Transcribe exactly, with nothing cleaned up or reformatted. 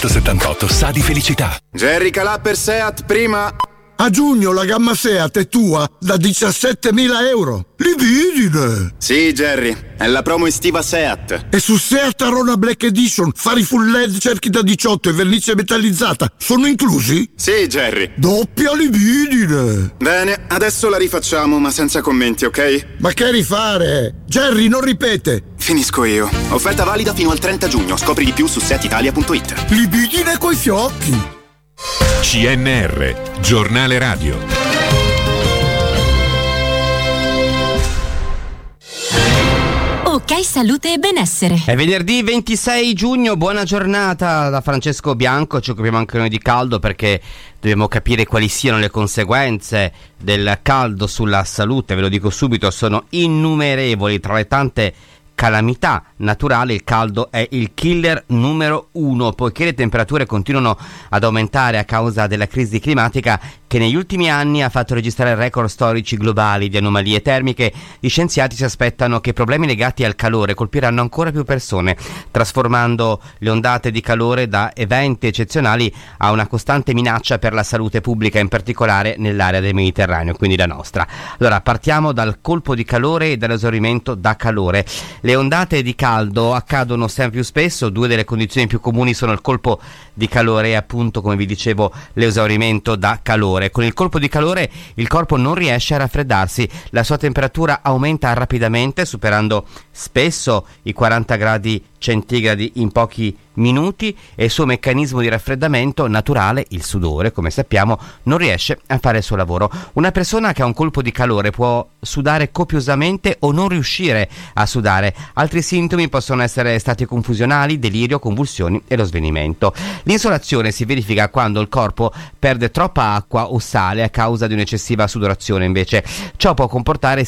centosettantotto sa di felicità. Jerry Calà per Seat prima. A giugno la gamma Seat è tua da diciassettemila euro. Libidine! Sì, Jerry, è la promo estiva Seat. E su Seat Arona Black Edition, fari full L E D, cerchi da diciotto e vernice metallizzata sono inclusi? Sì, Jerry. Doppia libidine! Bene, adesso la rifacciamo, ma senza commenti, ok? Ma che rifare? Jerry, non ripete! Finisco io. Offerta valida fino al trenta giugno. Scopri di più su seat italia punto it. Libidine coi fiocchi! C N R, giornale radio. Ok, salute e benessere. È venerdì ventisei giugno, buona giornata da Francesco Bianco. Ci occupiamo anche noi di caldo perché dobbiamo capire quali siano le conseguenze del caldo sulla salute. Ve lo dico subito, sono innumerevoli. Tra le tante calamità naturali il caldo è il killer numero uno, poiché le temperature continuano ad aumentare a causa della crisi climatica che negli ultimi anni ha fatto registrare record storici globali di anomalie termiche. Gli scienziati si aspettano che problemi legati al calore colpiranno ancora più persone, trasformando le ondate di calore da eventi eccezionali a una costante minaccia per la salute pubblica, in particolare nell'area del Mediterraneo, quindi la nostra. Allora, partiamo dal colpo di calore e dall'esaurimento da calore. Le ondate di caldo accadono sempre più spesso. Due delle condizioni più comuni sono il colpo di calore e, appunto, come vi dicevo, l'esaurimento da calore. Con il colpo di calore il corpo non riesce a raffreddarsi, la sua temperatura aumenta rapidamente, superando spesso i quaranta gradi centigradi in pochi minuti, e il suo meccanismo di raffreddamento naturale, il sudore, come sappiamo, non riesce a fare il suo lavoro. Una persona che ha un colpo di calore può sudare copiosamente o non riuscire a sudare. Altri sintomi possono essere stati confusionali, delirio, convulsioni e lo svenimento. L'insolazione si verifica quando il corpo perde troppa acqua o sale a causa di un'eccessiva sudorazione, invece. Ciò può comportare